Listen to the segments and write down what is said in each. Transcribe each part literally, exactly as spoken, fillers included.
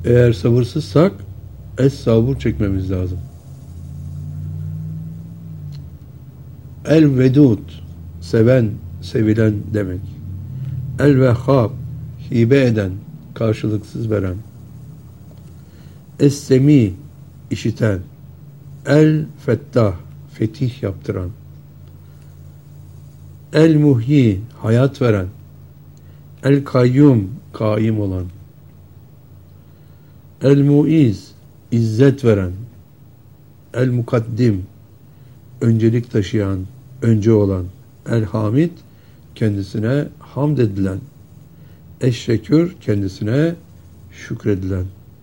Eğer sabırsızsak es-sabur çekmemiz lazım. El-vedud, seven, sevilen demek. El-vehhab, hibe eden, karşılıksız veren. Es-semi, işiten. El-fettah, fetih yaptıran. El-muhyi, hayat veren. El-kayyum, kaim olan. El-muiz, izzet veren. El-mukaddim, öncelik taşıyan, önce olan. El-hamid, kendisine hamd edilen. Eş-şekür, kendisine şükredilen.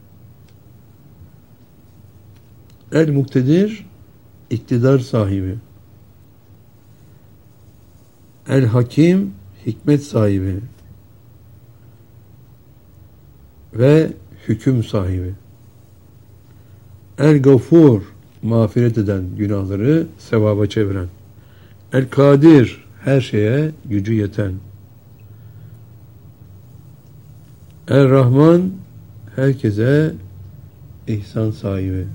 El-muktedir, iktidar sahibi. El-hakim, hikmet sahibi ve hüküm sahibi. El-gafur, mağfiret eden, günahları sevaba çeviren. El-kadir, her şeye gücü yeten. El-rahman, herkese ihsan sahibi.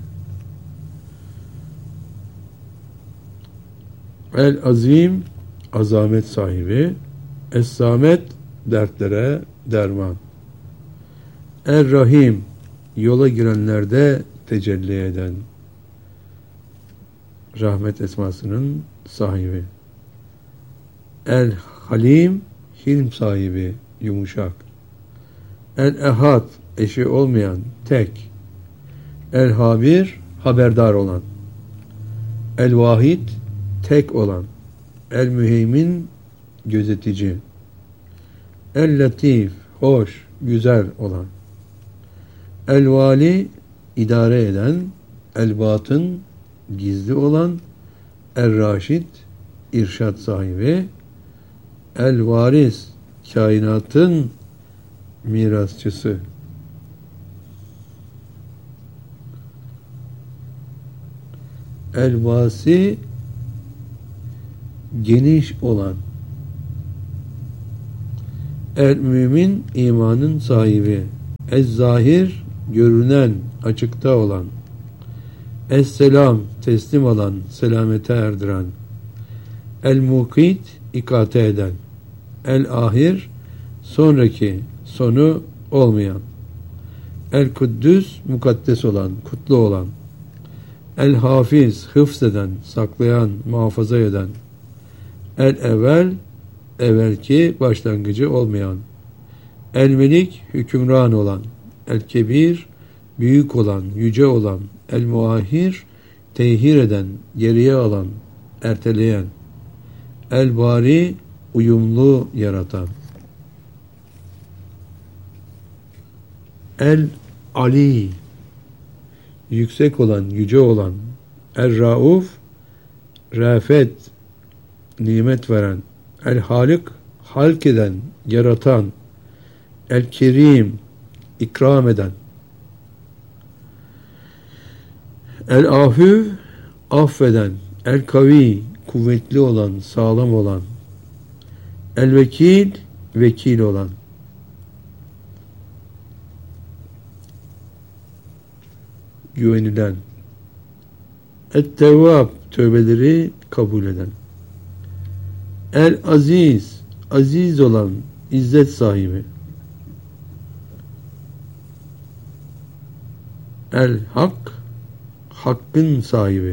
El-azim, azamet sahibi. Es-samet, dertlere derman. Er-rahim, yola girenlerde tecelli eden, rahmet esmasının sahibi. El-halim, hilm sahibi, yumuşak. El-ehad, eşi olmayan, tek. El-habir, haberdar olan. El-vahid, tek olan. El-müheymin, gözetici. El-latif, hoş, güzel olan. El-vali, idare eden. El-batın, gizli olan. El-raşid, irşad sahibi. El-varis, kainatın mirasçısı. El-vasi, geniş olan. El-mümin, imanın sahibi. Ez-zahir, görünen, açıkta olan. Es-selam, teslim alan, selamete erdiren. El-mukit, ikate eden. El-ahir, sonraki, sonu olmayan. El-kuddüs, mukaddes olan, kutlu olan. El-hafiz, hıfz eden, saklayan, muhafaza eden. El-evvel, evvelki, başlangıcı olmayan. El-melik, hükümran olan. El-kebir, büyük olan, yüce olan. El-muahhir, tehir eden, geriye alan, erteleyen. El-bari, uyumlu yaratan. El-ali, yüksek olan, yüce olan. El-rauf, rafet, nimet veren. El-halik, halk eden, yaratan. El-kerim, ikram eden. El-afü, affeden. El-kavi, kuvvetli olan, sağlam olan. El-vekil, vekil olan. Güvenilen. Et-tevvab, tövbeleri kabul eden. El-aziz, aziz olan, izzet sahibi. El-hak, hakkın sahibi.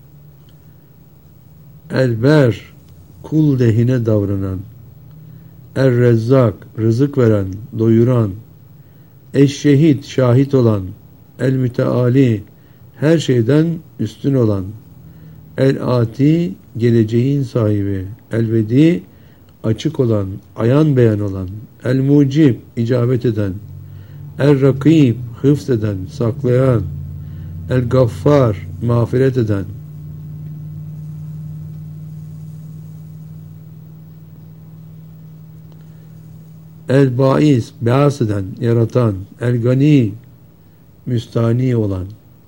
El-ber, kul lehine davranan. El-rezzak, rızık veren, doyuran. Eş-şehit, şahit olan. El-müteali, her şeyden üstün olan. El-ati, geleceğin sahibi. El-vedi, açık olan, ayan beyan olan. El-mucib, icabet eden. El-rakib, hıfz eden, saklayan. El-gaffar, mağfiret eden. El-bais, beas eden, yaratan. El-gani, müstani olan.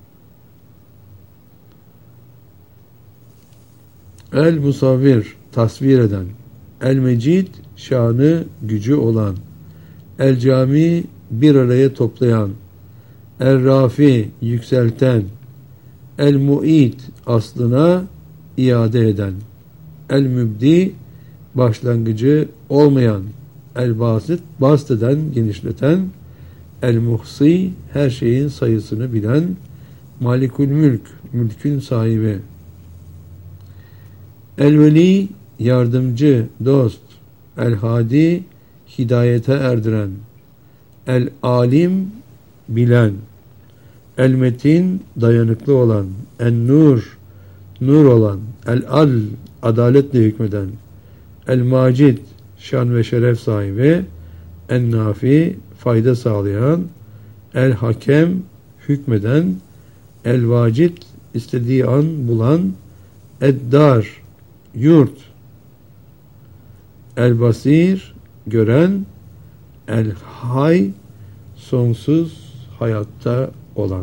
El-musavvir, tasvir eden. El-mecid, şanı, gücü olan. El-cami, bir araya toplayan. Er-Rafi yükselten, El-Mu'id aslına iade eden, El-Mübdi başlangıcı olmayan, El-Basit bast eden, genişleten, El-Muhsi her şeyin sayısını bilen, Malikül Mülk mülkün sahibi, El-Veli yardımcı, dost, El-Hadi hidayete erdiren, El-Alim bilen, El-Metin dayanıklı olan, En-Nur nur olan, El-Al adaletle hükmeden, El-Macid şan ve şeref sahibi, En-Nafi fayda sağlayan, El-Hakem hükmeden, El-Vacid istediği an bulan, Ed-Dar yurt, El-Basir gören, El-Hay sonsuz hayatta olan.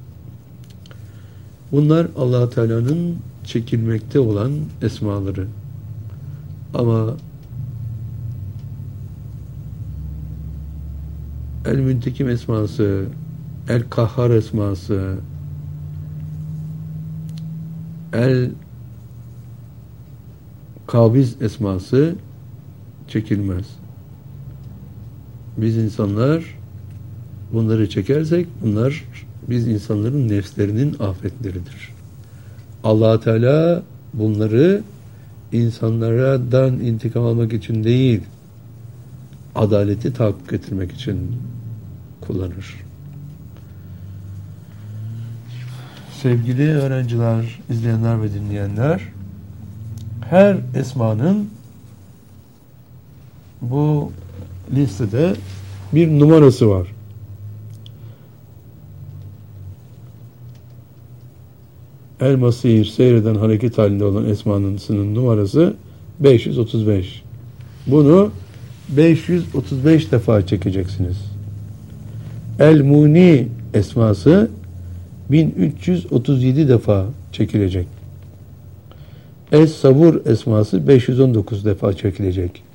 Bunlar Allah Teala'nın çekilmekte olan esmaları. Ama El-Müntekim esması, El-Kahhar esması, El-Kabiz esması çekilmez. Biz insanlar bunları çekersek bunlar biz insanların nefslerinin afetleridir. Allah Teala bunları insanlardan intikam almak için değil, adaleti tahakkuk ettirmek için kullanır. Sevgili öğrenciler, izleyenler ve dinleyenler, her esmanın bu listede bir numarası var. El-Masir seyreden hareket halinde olan esmanın numarası beş yüz otuz beş. Bunu beş yüz otuz beş defa çekeceksiniz. El-Muni esması bin üç yüz otuz yedi defa çekilecek. Es-Sabur esması beş yüz on dokuz defa çekilecek.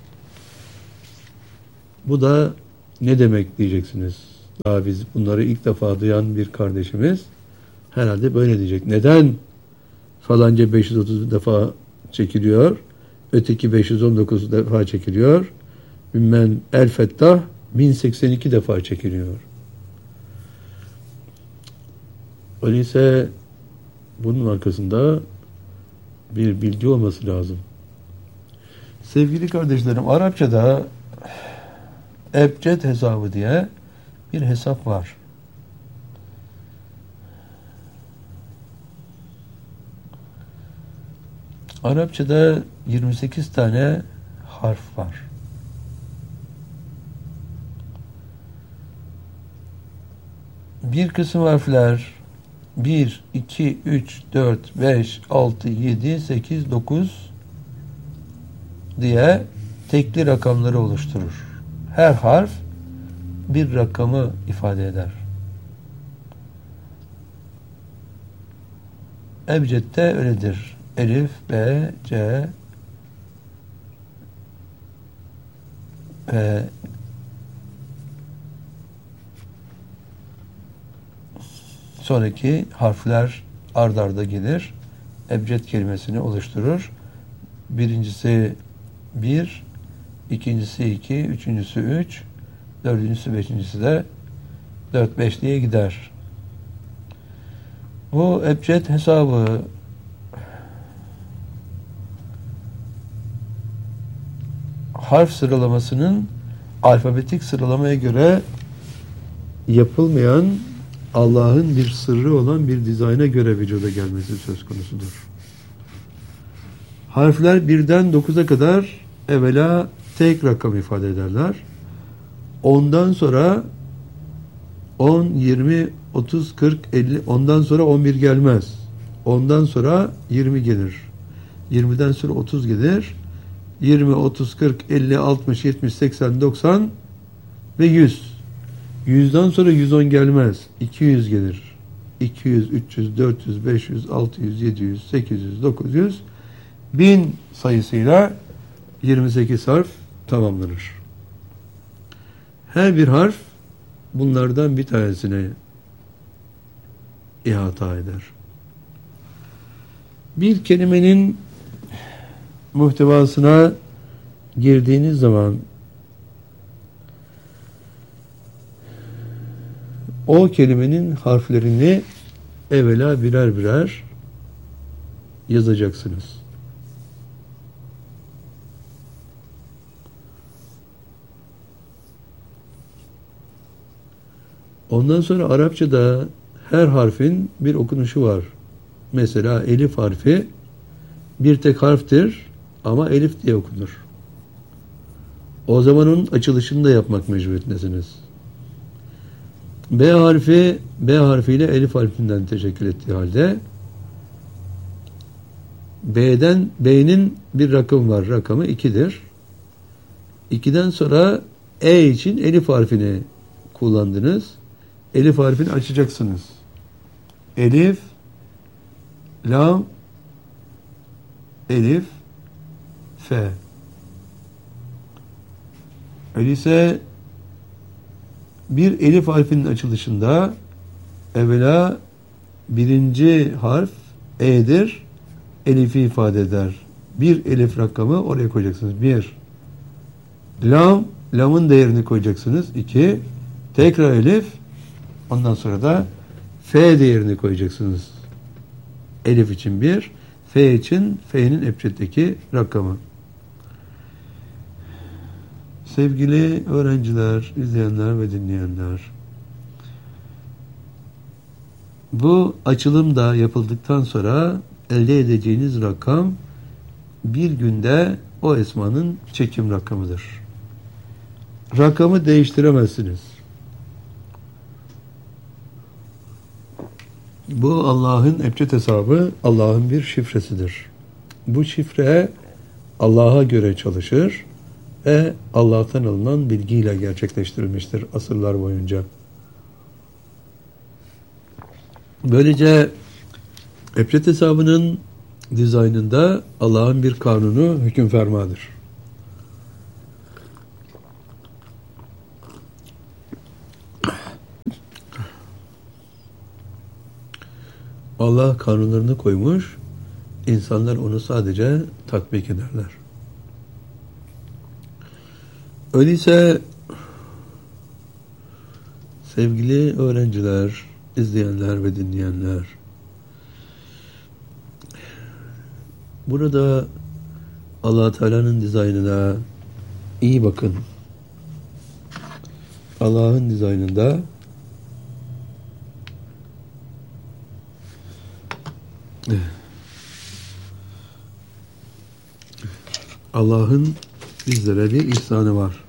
Bu da ne demek diyeceksiniz? Daha biz bunları ilk defa duyan bir kardeşimiz herhalde böyle diyecek. Neden falanca beş yüz otuz defa çekiliyor, öteki beş yüz on dokuz defa çekiliyor, bilmem El-Fettah bin seksen iki defa çekiliyor. Öyleyse bunun arkasında bir bilgi olması lazım. Sevgili kardeşlerim, Arapçada ebced hesabı diye bir hesap var. Arapçada yirmi sekiz tane harf var. Bir kısım harfler bir, iki, üç, dört, beş, altı, yedi, sekiz, dokuz diye tekli rakamları oluşturur. Her harf bir rakamı ifade eder. Ebced'de öyledir. Elif, B, C, P, sonraki harfler ard arda gelir. Ebced kelimesini oluşturur. Birincisi bir, ikincisi iki, üçüncüsü üç, dördüncüsü beşincisi de dört beş diye gider. Bu ebced hesabı harf sıralamasının alfabetik sıralamaya göre yapılmayan, Allah'ın bir sırrı olan bir dizayna göre vücuda gelmesi söz konusudur. Harfler birden dokuza kadar evvela tek rakam ifade ederler. Ondan sonra on, yirmi, otuz, kırk, elli, ondan sonra on bir gelmez. Ondan sonra yirmi gelir. yirmiden sonra otuz gelir. yirmi, otuz, kırk, elli, altmış, yetmiş, seksen, doksan ve yüz. yüzden sonra yüz on gelmez. iki yüz gelir. iki yüz, üç yüz, dört yüz, beş yüz, altı yüz, yedi yüz, sekiz yüz, dokuz yüz, bin sayısıyla yirmi sekiz harf tamamlanır. Her bir harf bunlardan bir tanesine ihata eder. Bir kelimenin muhtevasına girdiğiniz zaman o kelimenin harflerini evvela birer birer yazacaksınız. Ondan sonra Arapçada her harfin bir okunuşu var. Mesela elif harfi bir tek harftir ama elif diye okunur. O zaman onun açılışını da yapmak mecburiyetindesiniz. B harfi B harfiyle elif harfinden teşekkül ettiği halde B'den B'nin bir rakamı var. Rakamı ikidir. ikiden sonra E için elif harfini kullandınız. Elif harfini açacaksınız. Elif, lam, elif, fe. Öyleyse bir elif harfinin açılışında evvela birinci harf E'dir. Elif'i ifade eder. Bir elif rakamı oraya koyacaksınız. Bir. Lam, lamın değerini koyacaksınız. İki. Tekrar elif. Ondan sonra da F değerini koyacaksınız. Elif için bir. F için F'nin ebceddeki rakamı. Sevgili öğrenciler, izleyenler ve dinleyenler, bu açılım da yapıldıktan sonra elde edeceğiniz rakam bir günde o esmanın çekim rakamıdır. Rakamı değiştiremezsiniz. Bu Allah'ın ebced hesabı, Allah'ın bir şifresidir. Bu şifre Allah'a göre çalışır ve Allah'tan alınan bilgiyle gerçekleştirilmiştir asırlar boyunca. Böylece ebced hesabının dizaynında Allah'ın bir kanunu hüküm fermadır. Allah kanunlarını koymuş, insanlar onu sadece tatbik ederler. Öyleyse sevgili öğrenciler, izleyenler ve dinleyenler, burada Allah Teala'nın dizaynına iyi bakın. Allah'ın dizaynında Allah'ın bizlere bir ihsanı var.